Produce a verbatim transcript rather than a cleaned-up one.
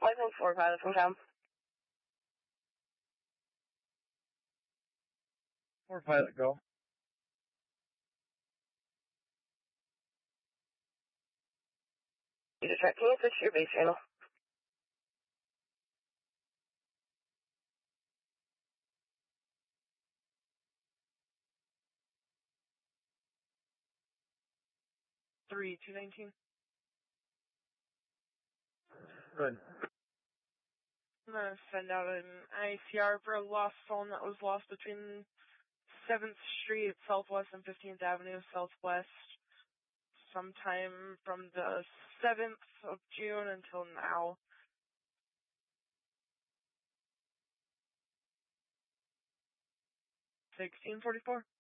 License four pilot from town. Four pilot, go. You just check, can you switch to your base channel? Three, two nineteen. Good. I'm gonna send out an I C R for a lost phone that was lost between seventh Street Southwest and fifteenth Avenue Southwest sometime from the seventh of June until now. sixteen forty-four.